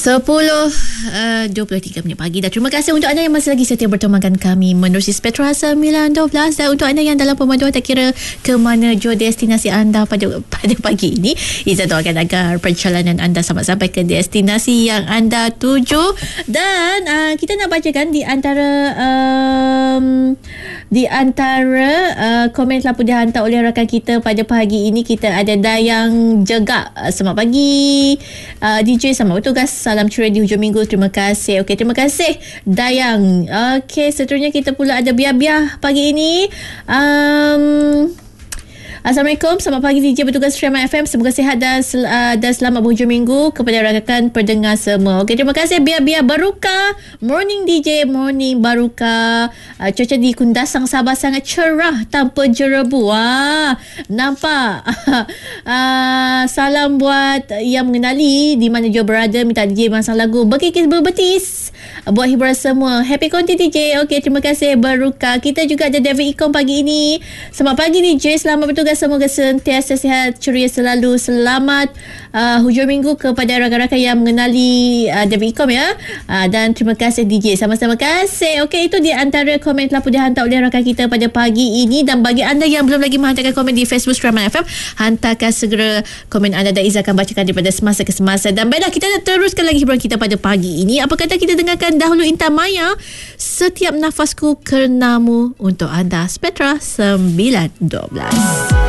10:23 pagi dah. Terima kasih untuk anda yang masih lagi setia bertemankan kami menerusi Spectra 912, dan untuk anda yang dalam pemanduan tak kira ke mana jua destinasi anda pada pagi ini, Izzah doakan agar perjalanan anda selamat sampai ke destinasi yang anda tuju. Dan kita nak bacakan di antara komen telah pun dihantar oleh rakan kita pada pagi ini. Kita ada Dayang Jegak, selamat pagi DJ, selamat bertugas, salam ceria di hujung minggu, terima kasih. Okey, terima kasih Dayang. Okey, seterusnya kita pula ada Biah-Biah pagi ini. Assalamualaikum, selamat pagi DJ bertugas Rema FM, semoga sihat dan selamat berhujung minggu kepada rakan pendengar semua. Okey, terima kasih Biar Baruka. Morning DJ, morning Baruka. Cuaca di Kundasang Sabah sangat cerah tanpa jerebu. Nampak. Salam buat yang mengenali di mana jua berada, minta DJ masang lagu Berkikis Berbetis buat hiburan semua. Happy konti DJ. Okey, terima kasih Baruka. Kita juga ada David Ikom pagi ini. Selamat pagi DJ, selamat bertugas, semoga sentiasa sihat ceria selalu. Selamat hujung minggu kepada rakan-rakan yang mengenali David Ikom ya. Dan terima kasih DJ, sama-sama kasih. Okey, itu di antara komen telah pun dihantar oleh rakan kita pada pagi ini. Dan bagi anda yang belum lagi menghantarkan komen di Facebook Rema FM, hantarkan segera komen anda dan Izzah akan bacakan daripada semasa ke semasa. Dan baiklah, kita nak teruskan lagi hiburan kita pada pagi ini. Apa kata kita dengarkan dahulu Intan Maya, Setiap Nafasku Kerenamu, untuk anda Spectra 912.